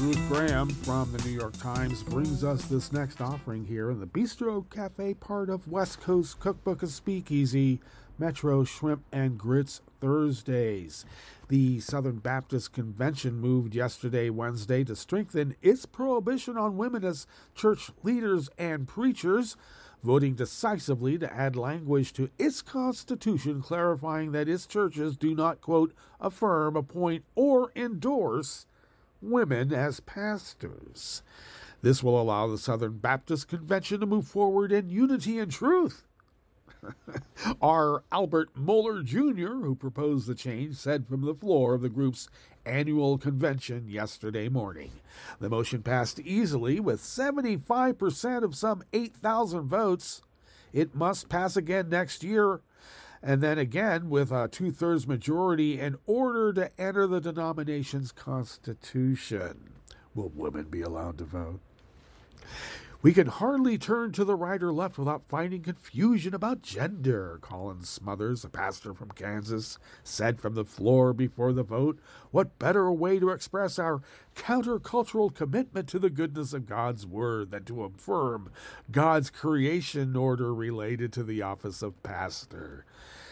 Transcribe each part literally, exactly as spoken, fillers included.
Ruth Graham from the New York Times brings us this next offering here in the Bistro Cafe part of West Coast Cookbook and Speakeasy, Metro Shrimp and Grits Thursdays. The Southern Baptist Convention moved yesterday, Wednesday, to strengthen its prohibition on women as church leaders and preachers, voting decisively to add language to its constitution clarifying that its churches do not, quote, affirm, appoint, or endorse women as pastors. This will allow the Southern Baptist Convention to move forward in unity and truth. R. Albert Mohler Junior, who proposed the change, said from the floor of the group's annual convention yesterday morning. The motion passed easily with seventy-five percent of some eight thousand votes. It must pass again next year, and then again with a two-thirds majority in order to enter the denomination's constitution. Will women be allowed to vote? We can hardly turn to the right or left without finding confusion about gender, Colin Smothers, a pastor from Kansas, said from the floor before the vote. What better way to express our countercultural commitment to the goodness of God's word than to affirm God's creation order related to the office of pastor?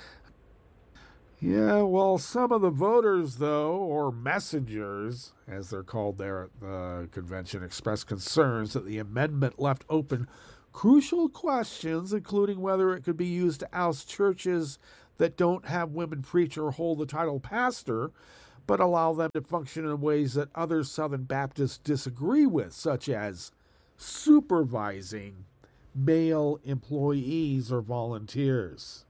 Yeah, well, some of the voters, though, or messengers, as they're called there at the convention, expressed concerns that the amendment left open crucial questions, including whether it could be used to oust churches that don't have women preach or hold the title pastor, but allow them to function in ways that other Southern Baptists disagree with, such as supervising male employees or volunteers.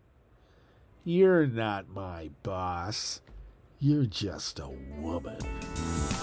You're not my boss. You're just a woman.